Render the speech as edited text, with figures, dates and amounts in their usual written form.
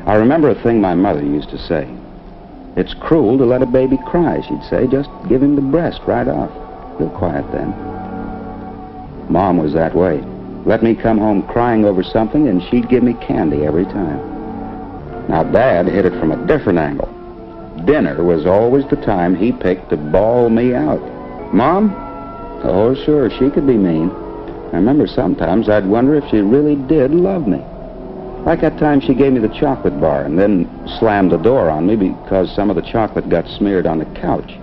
I remember a thing my mother used to say. It's cruel to let a baby cry, she'd say. Just give him the breast right off. He'll quiet then. Mom was that way. Let me come home crying over something, and she'd give me candy every time. Now, Dad hit it from a different angle. Dinner was always the time he picked to bawl me out. Mom? Oh, sure, she could be mean. I remember sometimes I'd wonder if she really did love me. Like that time she gave me the chocolate bar and then slammed the door on me because some of the chocolate got smeared on the couch.